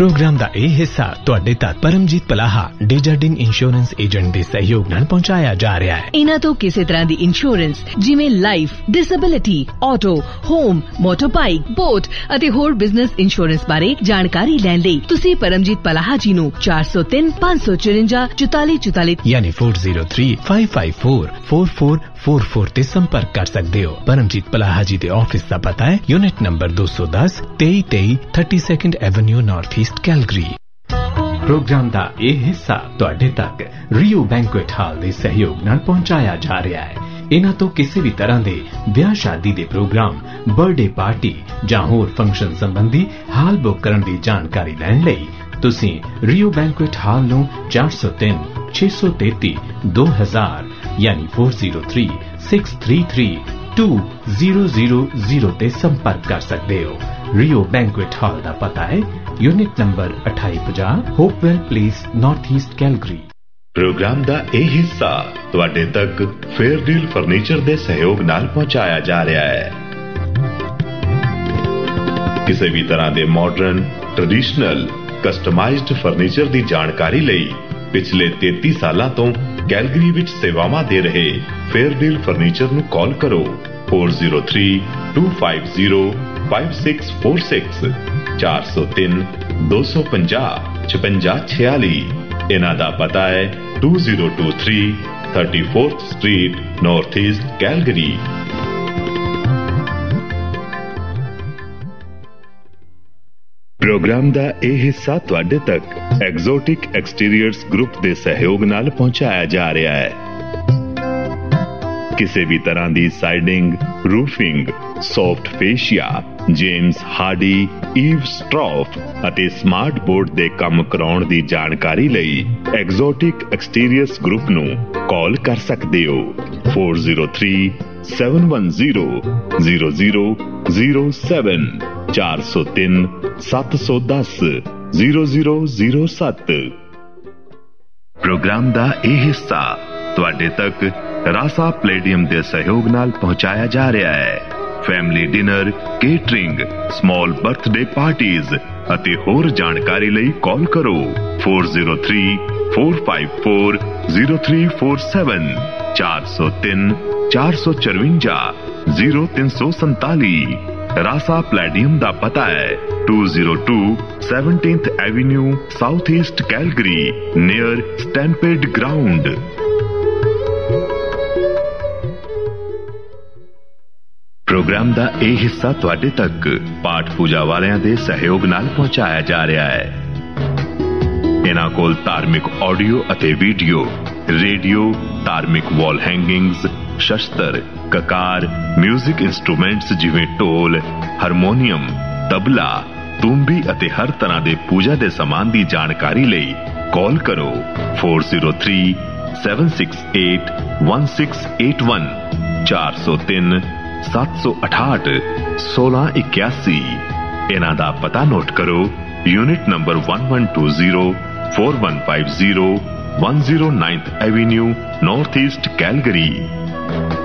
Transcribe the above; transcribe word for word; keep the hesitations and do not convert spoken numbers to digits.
Programme का यह हिस्सा तुहाडे तक परमजीत पलाहा डेजर्डिन इंश्योरेंस एजेंट के सहयोग नाल पहुंचाया जा रहा है। इन्हां तो किसी तरह की इंश्योरेंस जिवें life, disability, auto, home, motor bike, boat अते होर बिजनेस इंश्योरेंस बारे जानकारी लैण लई तुसीं परमजीत पलाहा जी नूं चार सौ तीन पांच सौ चुरंजा चौताली चौताली यानी four zero three five five four four four four four ते संपर्क कर सकते हो। परमजीत पलाहा जी के ऑफिस का पता है यूनिट नंबर दो सौ दस तेई तेई thirty second Avenue north east Calgary. Programme का यह हिस्सा तुहाडे तक रियो बैंक्वेट हॉल के सहयोग नाल पहुंचाया जा रहा है। इन्हां तो किसी भी तरह के ब्याह शादी के प्रोग्राम, बर्थडे पार्टी जां होर फंक्शन संबंधी हाल बुक करने की जानकारी लैण लई तुसीं रियो बैंक्वेट हॉल नूं चार सौ तीन छे सौ तेती दो हजार यानी four zero three six three three to zero zero zero ते संपर्क कर सकते हो। रियो बैंक्वेट हॉल का पता है यूनिट नंबर अठाई पचास Hopewell place north east Calgary. Programme का यह हिस्सा तुहाडे तक फेयरडील फर्नीचर के सहयोग नाल पहुंचाया जा रहा है। किसी भी तरह के मॉडर्न, ट्रेडिशनल, कस्टमाइज्ड फर्नीचर की जानकारी लई पिछले तैंतीस साल तो कैलगरी विच सेवावां दे रहे फेयरडील फर्नीचर नूं कॉल करो four zero three to five zero five six four six चार सौ तीन दो सौ पंजाह छपंजा छियाली। इन्हां दा पता है to zero to three thirty fourth street north east Calgary. Programme का यह हिस्सा तुहाडे तक एग्जोटिक एक्सटीरियर्स ग्रुप के सहयोग नाल पहुंचाया जा रहा है। किसी भी तरह की siding, roofing, soft fascia, James Hardy, ewe स्ट्रॉफ अते स्मार्ट बोर्ड दे काम कराउण दी जानकारी लई एग्जोटिक एक्सटीरियर्स ग्रुप नूं कॉल कर सकते हो four zero three seven one zero zero zero zero seven चार सौ तीन सत्त सौ दस जीरो जीरो जीरो सत्त। प्रोग्राम का यह हिस्सा तुहाडे तक रासा प्लेडियम के सहयोग नाल पहुंचाया जा रहा है। Family dinner, catering, small birthday parties अते होर जानकारी लई कॉल करो four zero three four five four zero three four seven चार सौ तीन चार सौ चरवंजा जीरो तीन सौ संताली। रासा प्लेडियम का पता है to zero to seventeenth Avenue south east Calgary near स्टैंपेड ground. Programme का यह हिस्सा तुहाडे तक पाठ पूजा वालियां दे सहयोग नाल पहुंचाया जा रहा है। इन्हां कोल धार्मिक ऑडियो अते वीडियो, रेडियो, धार्मिक वॉल हैंगिंग्स, शस्त्र, ककार, म्यूजिक इंस्ट्रूमेंट्स जिवें ढोल, हारमोनीयम, तबला, तूंबी अते हर तरह के पूजा के समान की जानकारी लई कॉल करो four zero three seven six eight one six eight one चार सौ तीन सत्त सौ अठाठ सोलह इक्यासी। इन्हां दा पता नोट करो unit number one one two zero four one five zero one zero ninth Avenue north east Calgary.